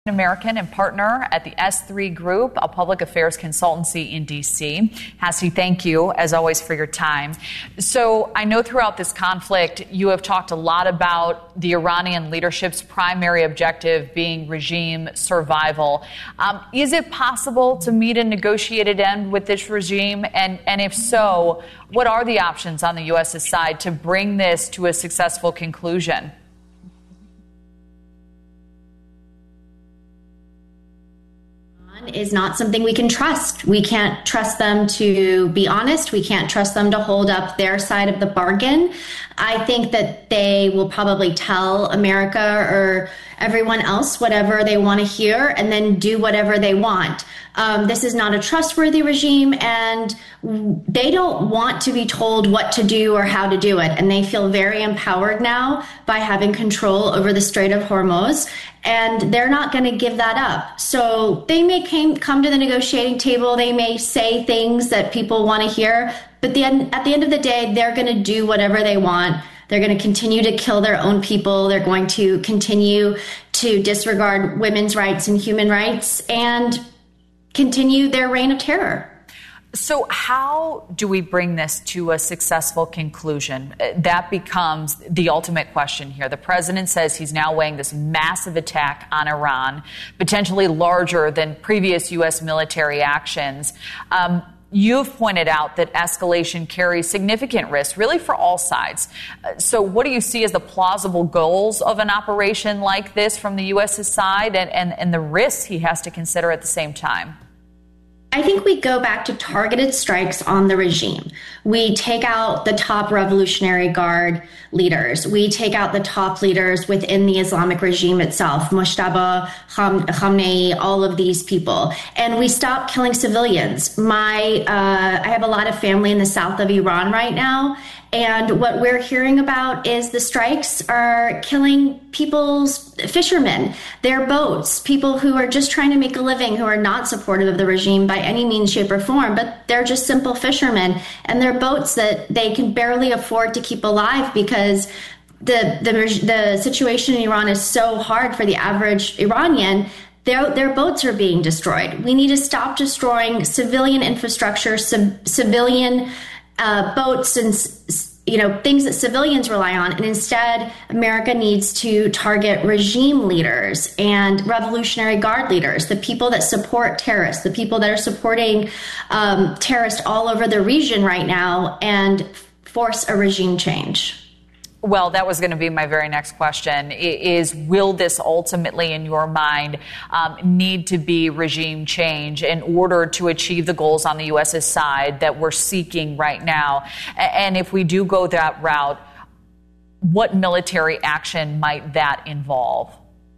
American and partner at the S3 Group, a public affairs consultancy in D.C. Hassie, thank you, as always, for your time. So I know throughout this conflict, you have talked a lot about the Iranian leadership's primary objective being regime survival. Is it possible to meet a negotiated end with this regime? And if so, what are the options on the U.S.'s side to bring this to a successful conclusion? Is not something we can trust. We can't trust them to be honest. We can't trust them to hold up their side of the bargain. I think that they will probably tell America or everyone else whatever they want to hear and then do whatever they want. This is not a trustworthy regime, and they don't want to be told what to do or how to do it. And they feel very empowered now by having control over the Strait of Hormuz, and they're not going to give that up. So they may come to the negotiating table. They may say things that people want to hear, but at the end of the day, they're going to do whatever they want. They're going to continue to kill their own people. They're going to continue to disregard women's rights and human rights and continue their reign of terror. So how do we bring this to a successful conclusion? That becomes the ultimate question here. The president says he's now weighing this massive attack on Iran, potentially larger than previous U.S. military actions. You've pointed out that escalation carries significant risk, really for all sides. So what do you see as the plausible goals of an operation like this from the U.S.'s side and the risks he has to consider at the same time? I think we go back to targeted strikes on the regime. We take out the top Revolutionary Guard leaders. We take out the top leaders within the Islamic regime itself, Mojtaba, Khamenei, all of these people. And we stop killing civilians. I have a lot of family in the south of Iran right now. And what we're hearing about is the strikes are killing people's fishermen, their boats, people who are just trying to make a living, who are not supportive of the regime by any means, shape, or form, but they're just simple fishermen. And their boats that they can barely afford to keep alive because the situation in Iran is so hard for the average Iranian. Their boats are being destroyed. We need to stop destroying civilian infrastructure, civilian boats and things that civilians rely on, and instead America needs to target regime leaders and Revolutionary Guard leaders, the people that support terrorists, the people that are supporting terrorists all over the region right now, and force a regime change. Well, that was going to be my very next question, is will this ultimately, in your mind, need to be regime change in order to achieve the goals on the U.S.'s side that we're seeking right now? And if we do go that route, what military action might that involve?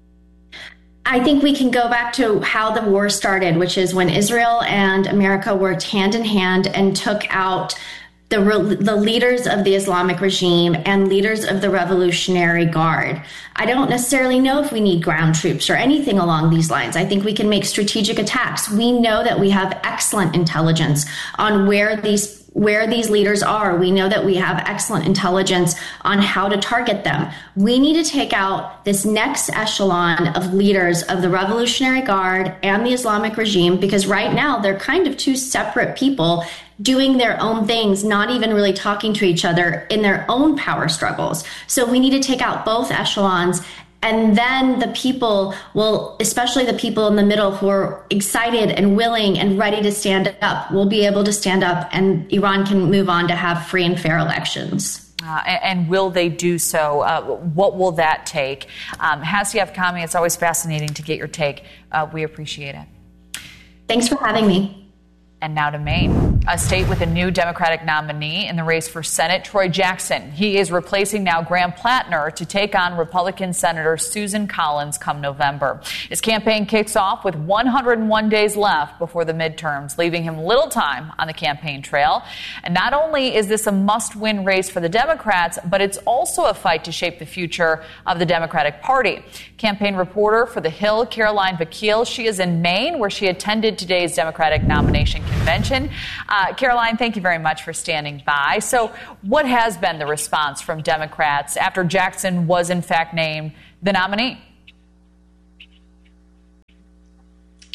I think we can go back to how the war started, which is when Israel and America worked hand in hand and took out the leaders of the Islamic regime and leaders of the Revolutionary Guard. I don't necessarily know if we need ground troops or anything along these lines. I think we can make strategic attacks. We know that we have excellent intelligence on where these leaders are. We know that we have excellent intelligence on how to target them. We need to take out this next echelon of leaders of the Revolutionary Guard and the Islamic regime, because right now they're kind of two separate people doing their own things, not even really talking to each other in their own power struggles. So we need to take out both echelons. And then the people will, especially the people in the middle who are excited and willing and ready to stand up, will be able to stand up, and Iran can move on to have free and fair elections. And will they do so? What will that take? Hassie Afkhami, it's always fascinating to get your take. We appreciate it. Thanks for having me. And now to Maine, a state with a new Democratic nominee in the race for Senate, Troy Jackson. He is replacing now Graham Plattner to take on Republican Senator Susan Collins come November. His campaign kicks off with 101 days left before the midterms, leaving him little time on the campaign trail. And not only is this a must-win race for the Democrats, but it's also a fight to shape the future of the Democratic Party. Campaign reporter for The Hill, Caroline Vakil, she is in Maine, where she attended today's Democratic nomination convention. Caroline, thank you very much for standing by. So what has been the response from Democrats after Jackson was in fact named the nominee?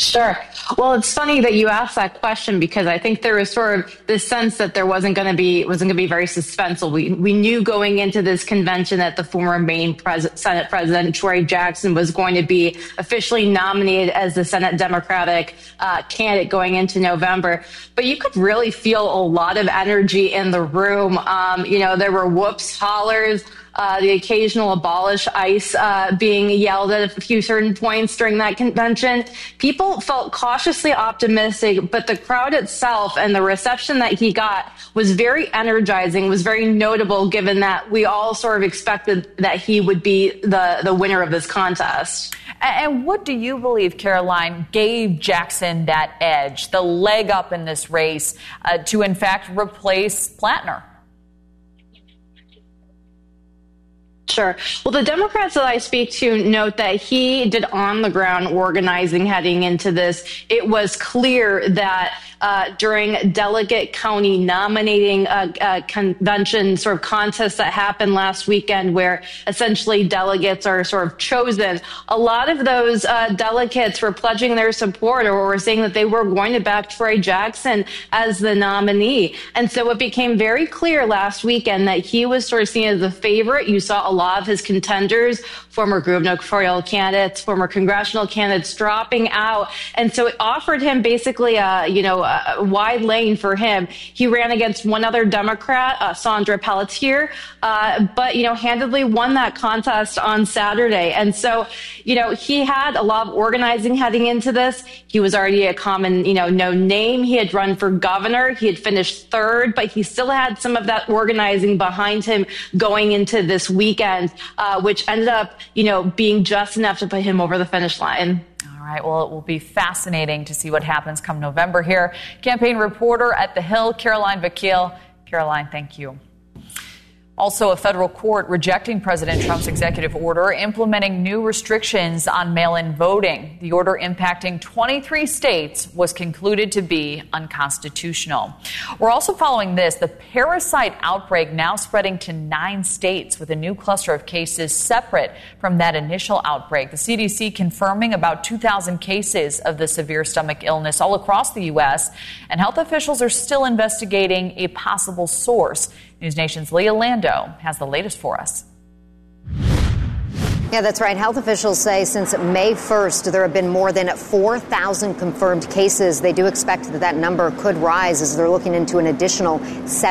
Sure. Well, it's funny that you asked that question because I think there was sort of this sense that there wasn't going to be very suspenseful. We knew going into this convention that the former Maine Senate President Troy Jackson was going to be officially nominated as the Senate Democratic candidate going into November. But you could really feel a lot of energy in the room. There were whoops, hollers. The occasional abolish ICE being yelled at a few certain points during that convention. People felt cautiously optimistic, but the crowd itself and the reception that he got was very energizing, was very notable, given that we all sort of expected that he would be the winner of this contest. And what do you believe, Caroline, gave Jackson that edge, the leg up in this race to, in fact, replace Plattner? Sure. Well, the Democrats that I speak to note that he did on-the-ground organizing heading into this. It was clear that during Delegate County nominating convention sort of contest that happened last weekend where essentially delegates are sort of chosen, a lot of those delegates were pledging their support or were saying that they were going to back Troy Jackson as the nominee. And so it became very clear last weekend that he was sort of seen as the favorite. You saw a lot of his contenders, former gubernatorial candidates, former congressional candidates dropping out. And so it offered him basically a wide lane for him. He ran against one other Democrat, Sandra Pelletier, but handedly won that contest on Saturday. And so, he had a lot of organizing heading into this. He was already a common, known name. He had run for governor. He had finished third, but he still had some of that organizing behind him going into this weekend, which ended up, being just enough to put him over the finish line. All right. Well, it will be fascinating to see what happens come November here. Campaign reporter at The Hill, Caroline Vakil. Caroline, thank you. Also, a federal court rejecting President Trump's executive order implementing new restrictions on mail-in voting. The order impacting 23 states was concluded to be unconstitutional. We're also following this, the parasite outbreak now spreading to 9 states with a new cluster of cases separate from that initial outbreak. The CDC confirming about 2,000 cases of the severe stomach illness all across the U.S., and health officials are still investigating a possible source. News Nation's Leah Lando has the latest for us. Yeah, that's right. Health officials say since May 1st, there have been more than 4,000 confirmed cases. They do expect that number could rise as they're looking into an additional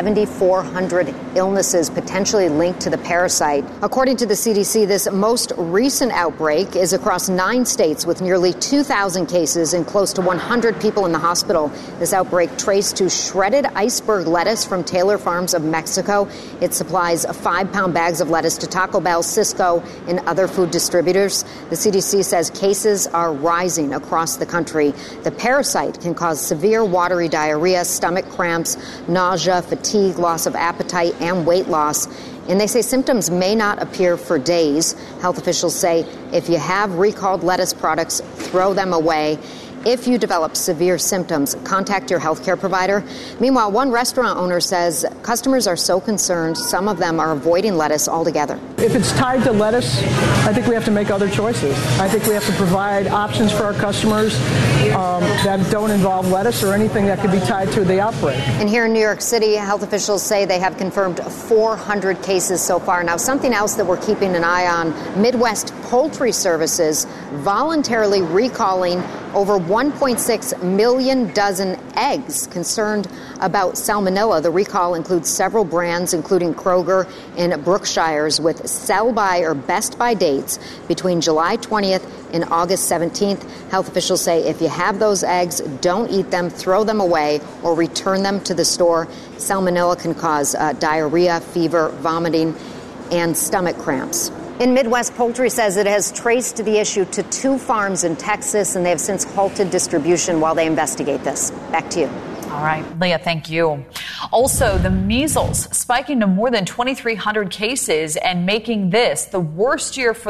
7,400 illnesses potentially linked to the parasite. According to the CDC, this most recent outbreak is across 9 states with nearly 2,000 cases and close to 100 people in the hospital. This outbreak traced to shredded iceberg lettuce from Taylor Farms of Mexico. It supplies 5-pound bags of lettuce to Taco Bell, Sysco, and other food distributors. The CDC says cases are rising across the country. The parasite can cause severe watery diarrhea, stomach cramps, nausea, fatigue, loss of appetite, and weight loss. And they say symptoms may not appear for days. Health officials say if you have recalled lettuce products, throw them away. If you develop severe symptoms, contact your healthcare provider. Meanwhile, one restaurant owner says customers are so concerned, some of them are avoiding lettuce altogether. If it's tied to lettuce, I think we have to make other choices. I think we have to provide options for our customers that don't involve lettuce or anything that could be tied to the outbreak. And here in New York City, health officials say they have confirmed 400 cases so far. Now, something else that we're keeping an eye on, Midwest Poultry Services voluntarily recalling over 1.6 million dozen eggs concerned about salmonella. The recall includes several brands, including Kroger and Brookshire's, with sell-by or best-by dates between July 20th and August 17th. Health officials say if you have those eggs, don't eat them, throw them away, or return them to the store. Salmonella can cause diarrhea, fever, vomiting, and stomach cramps. And Midwest Poultry says it has traced the issue to 2 farms in Texas, and they have since halted distribution while they investigate this. Back to you. All right, Leah, thank you. Also, the measles spiking to more than 2,300 cases and making this the worst year for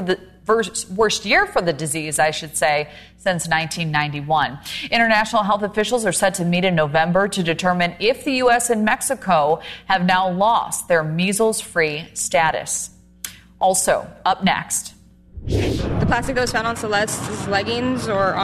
the disease, I should say, since 1991. International health officials are set to meet in November to determine if the U.S. and Mexico have now lost their measles-free status. Also, up next. The plastic that was found on Celeste's leggings or on